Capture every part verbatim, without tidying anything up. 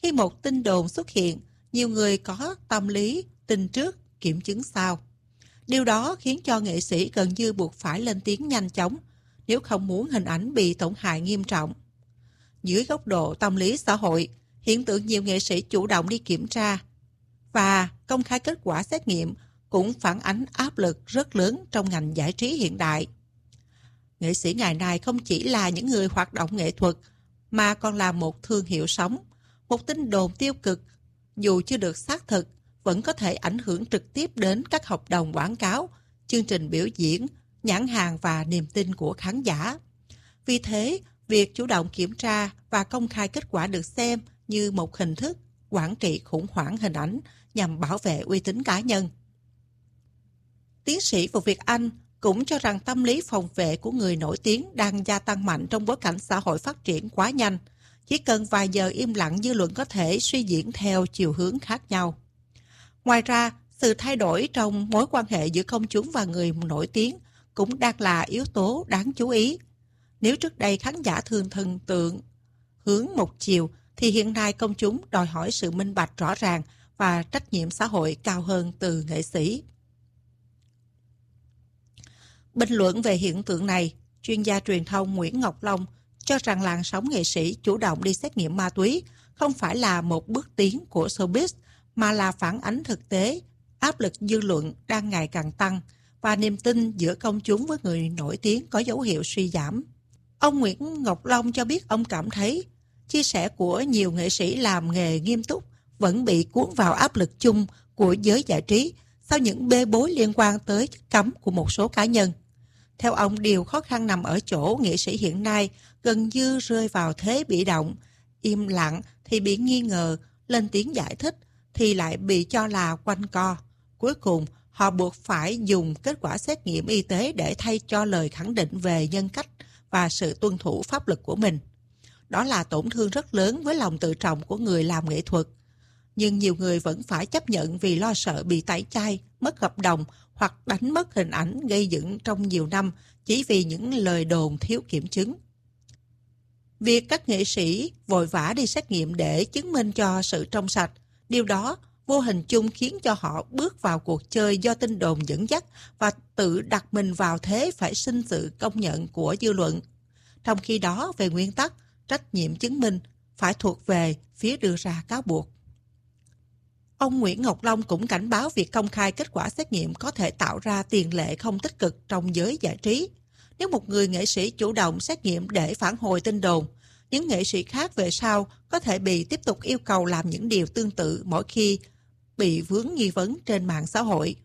Khi một tin đồn xuất hiện, nhiều người có tâm lý tin trước, kiểm chứng sau. Điều đó khiến cho nghệ sĩ gần như buộc phải lên tiếng nhanh chóng, nếu không muốn hình ảnh bị tổn hại nghiêm trọng. Dưới góc độ tâm lý xã hội, hiện tượng nhiều nghệ sĩ chủ động đi kiểm tra và công khai kết quả xét nghiệm cũng phản ánh áp lực rất lớn trong ngành giải trí hiện đại. Nghệ sĩ ngày nay không chỉ là những người hoạt động nghệ thuật, mà còn là một thương hiệu sống. Một tin đồn tiêu cực, dù chưa được xác thực, vẫn có thể ảnh hưởng trực tiếp đến các hợp đồng quảng cáo, chương trình biểu diễn, nhãn hàng và niềm tin của khán giả. Vì thế, việc chủ động kiểm tra và công khai kết quả được xem như một hình thức quản trị khủng hoảng hình ảnh nhằm bảo vệ uy tín cá nhân. Tiến sĩ Vũ Việt Anh cũng cho rằng tâm lý phòng vệ của người nổi tiếng đang gia tăng mạnh trong bối cảnh xã hội phát triển quá nhanh. Chỉ cần vài giờ im lặng, dư luận có thể suy diễn theo chiều hướng khác nhau. Ngoài ra, sự thay đổi trong mối quan hệ giữa công chúng và người nổi tiếng cũng đang là yếu tố đáng chú ý. Nếu trước đây khán giả thường thần tượng hướng một chiều, thì hiện nay công chúng đòi hỏi sự minh bạch rõ ràng và trách nhiệm xã hội cao hơn từ nghệ sĩ. Bình luận về hiện tượng này, chuyên gia truyền thông Nguyễn Ngọc Long cho rằng làn sóng nghệ sĩ chủ động đi xét nghiệm ma túy không phải là một bước tiến của showbiz, mà là phản ánh thực tế, áp lực dư luận đang ngày càng tăng và niềm tin giữa công chúng với người nổi tiếng có dấu hiệu suy giảm. Ông Nguyễn Ngọc Long cho biết ông cảm thấy chia sẻ của nhiều nghệ sĩ làm nghề nghiêm túc vẫn bị cuốn vào áp lực chung của giới giải trí sau những bê bối liên quan tới chất cấm của một số cá nhân. Theo ông, điều khó khăn nằm ở chỗ nghệ sĩ hiện nay gần như rơi vào thế bị động, im lặng thì bị nghi ngờ, lên tiếng giải thích thì lại bị cho là quanh co. Cuối cùng, họ buộc phải dùng kết quả xét nghiệm y tế để thay cho lời khẳng định về nhân cách và sự tuân thủ pháp luật của mình. Đó là tổn thương rất lớn với lòng tự trọng của người làm nghệ thuật. Nhưng nhiều người vẫn phải chấp nhận vì lo sợ bị tẩy chay, mất hợp đồng hoặc đánh mất hình ảnh gây dựng trong nhiều năm chỉ vì những lời đồn thiếu kiểm chứng. Việc các nghệ sĩ vội vã đi xét nghiệm để chứng minh cho sự trong sạch, điều đó vô hình chung khiến cho họ bước vào cuộc chơi do tin đồn dẫn dắt và tự đặt mình vào thế phải xin sự công nhận của dư luận. Trong khi đó, về nguyên tắc, trách nhiệm chứng minh phải thuộc về phía đưa ra cáo buộc. Ông Nguyễn Ngọc Long cũng cảnh báo việc công khai kết quả xét nghiệm có thể tạo ra tiền lệ không tích cực trong giới giải trí. Nếu một người nghệ sĩ chủ động xét nghiệm để phản hồi tin đồn, những nghệ sĩ khác về sau có thể bị tiếp tục yêu cầu làm những điều tương tự mỗi khi bị vướng nghi vấn trên mạng xã hội.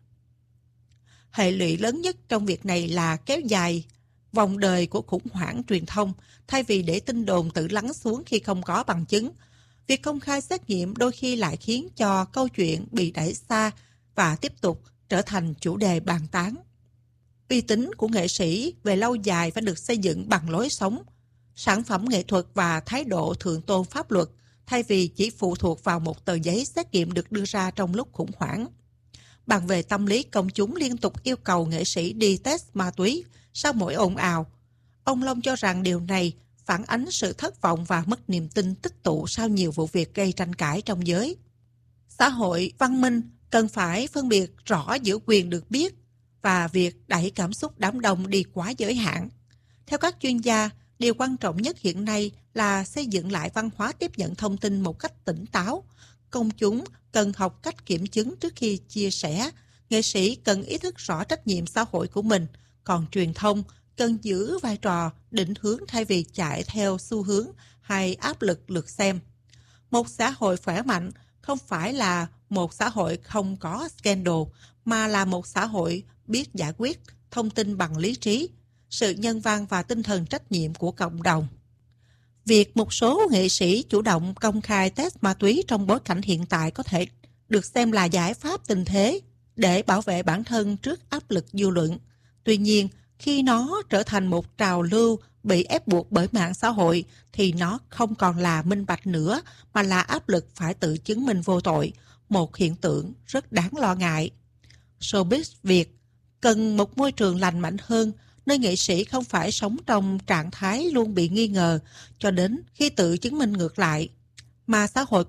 Hệ lụy lớn nhất trong việc này là kéo dài vòng đời của khủng hoảng truyền thông, thay vì để tin đồn tự lắng xuống khi không có bằng chứng. Việc công khai xét nghiệm đôi khi lại khiến cho câu chuyện bị đẩy xa và tiếp tục trở thành chủ đề bàn tán. Uy tín của nghệ sĩ về lâu dài phải được xây dựng bằng lối sống, sản phẩm nghệ thuật và thái độ thượng tôn pháp luật, thay vì chỉ phụ thuộc vào một tờ giấy xét nghiệm được đưa ra trong lúc khủng hoảng. Bàn về tâm lý, công chúng liên tục yêu cầu nghệ sĩ đi test ma túy sau mỗi ồn ào. Ông Long cho rằng điều này phản ánh sự thất vọng và mất niềm tin tích tụ sau nhiều vụ việc gây tranh cãi trong giới. Xã hội văn minh cần phải phân biệt rõ giữa quyền được biết và việc đẩy cảm xúc đám đông đi quá giới hạn. Theo các chuyên gia, điều quan trọng nhất hiện nay là xây dựng lại văn hóa tiếp nhận thông tin một cách tỉnh táo. Công chúng cần học cách kiểm chứng trước khi chia sẻ. Nghệ sĩ cần ý thức rõ trách nhiệm xã hội của mình, còn truyền thông cần giữ vai trò định hướng thay vì chạy theo xu hướng hay áp lực lượt xem. Một xã hội khỏe mạnh không phải là một xã hội không có scandal, mà là một xã hội biết giải quyết thông tin bằng lý trí, sự nhân văn và tinh thần trách nhiệm của cộng đồng. Việc một số nghệ sĩ chủ động công khai test ma túy trong bối cảnh hiện tại có thể được xem là giải pháp tình thế để bảo vệ bản thân trước áp lực dư luận. Tuy nhiên, khi nó trở thành một trào lưu bị ép buộc bởi mạng xã hội, thì nó không còn là minh bạch nữa, mà là áp lực phải tự chứng minh vô tội, một hiện tượng rất đáng lo ngại. Showbiz Việt cần một môi trường lành mạnh hơn, nơi nghệ sĩ không phải sống trong trạng thái luôn bị nghi ngờ cho đến khi tự chứng minh ngược lại, mà xã hội